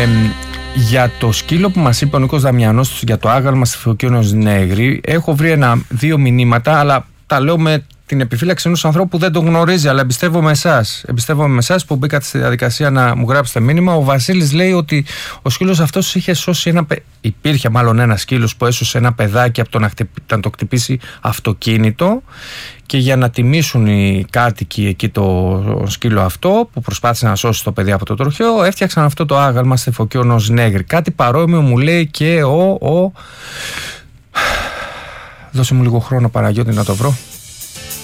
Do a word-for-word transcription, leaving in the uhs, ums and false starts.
Ε, για το σκύλο που μας είπε ο Νίκος Δαμιανός, για το άγαλμα στη Φωκίωνος Νέγρη, έχω βρει ένα, δύο μηνύματα, αλλά τα λέω με την επιφύλαξη ενός ανθρώπου που δεν το γνωρίζει, αλλά εμπιστεύομαι εσάς. Εμπιστεύομαι με εσάς που μπήκατε στη διαδικασία να μου γράψετε μήνυμα. Ο Βασίλης λέει ότι ο σκύλος αυτός είχε σώσει ένα. Υπήρχε μάλλον ένα σκύλος που έσωσε ένα παιδάκι από το να, χτυπ... να το χτυπήσει αυτοκίνητο. Και για να τιμήσουν οι κάτοικοι εκεί το σκύλο αυτό που προσπάθησε να σώσει το παιδί από το τροχαίο, έφτιαξαν αυτό το άγαλμα στη Φωκίωνος Νέγρη. Κάτι παρόμοιο μου λέει και ο. ο... Δώσε μου λίγο χρόνο, Παναγιώτη, να το βρω.